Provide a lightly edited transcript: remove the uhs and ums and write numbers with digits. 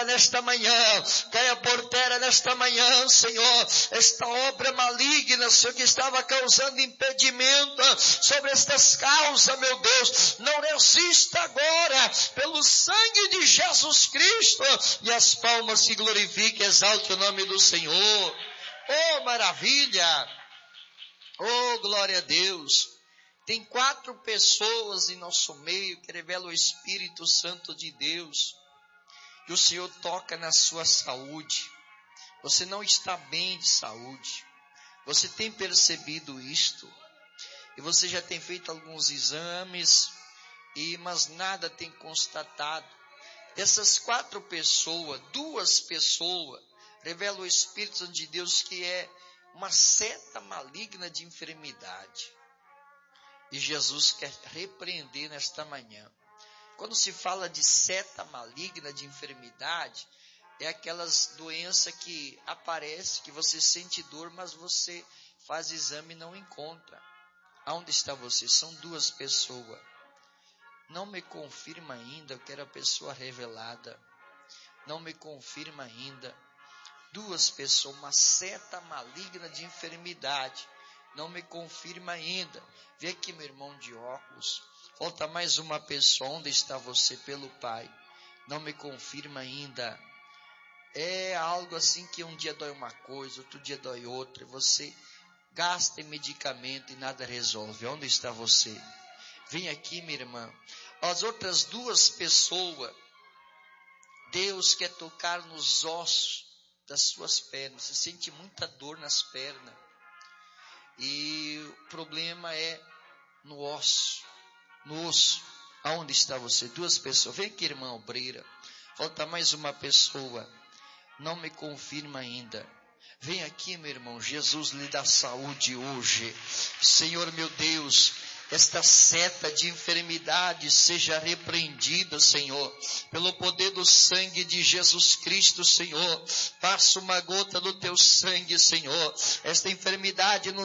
terra nesta manhã, caia por terra nesta manhã, Senhor, esta obra maligna, Senhor, que estava causando impedimento sobre estas causas, meu Deus, não resista agora, pelo sangue de Jesus Cristo, e as palmas se glorifiquem, exalte o nome do Senhor. Oh, maravilha! Oh, glória a Deus! Tem 4 pessoas em nosso meio que revelam o Espírito Santo de Deus, que o Senhor toca na sua saúde. Você não está bem de saúde, você tem percebido isto, e você já tem feito alguns exames, mas nada tem constatado. Dessas 4 pessoas, 2 pessoas revelam o Espírito Santo de Deus, que é uma seta maligna de enfermidade. E Jesus quer repreender nesta manhã. Quando se fala de seta maligna de enfermidade, é aquelas doenças que aparecem, que você sente dor, mas você faz exame e não encontra. Aonde está você? São 2 pessoas. Não me confirma ainda, eu quero a pessoa revelada. Não me confirma ainda. 2 pessoas, uma seta maligna de enfermidade. Não me confirma ainda. Vê aqui, meu irmão de óculos. Falta mais uma pessoa. Onde está você? Pelo Pai. Não me confirma ainda. É algo assim que um dia dói uma coisa, outro dia dói outra. Você gasta em medicamento e nada resolve. Onde está você? Vem aqui, minha irmã. As outras 2 pessoas, Deus quer tocar nos ossos das suas pernas. Você sente muita dor nas pernas. E o problema é no osso. No osso. Aonde está você? 2 pessoas. Vem aqui, irmã obreira. Falta mais uma pessoa. Não me confirma ainda. Vem aqui, meu irmão. Jesus lhe dá saúde hoje. Senhor, meu Deus, esta seta de enfermidade seja repreendida, Senhor, pelo poder do sangue de Jesus Cristo, Senhor. Passa uma gota do teu sangue, Senhor. Esta enfermidade nos